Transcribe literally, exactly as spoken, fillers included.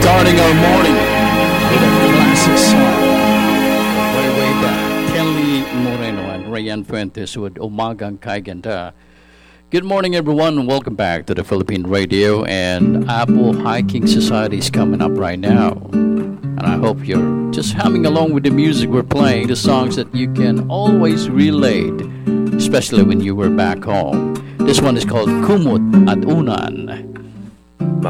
Starting our morning with a classic song way, way back. Kelly Moreno and Rayan Fuentes with Umagang Kay Ganda. Good morning, everyone, and welcome back to the Philippine Radio. And Apple Hiking Society is coming up right now. And I hope you're just humming along with the music we're playing, the songs that you can always relate, especially when you were back home. This one is called Kumut at Unan.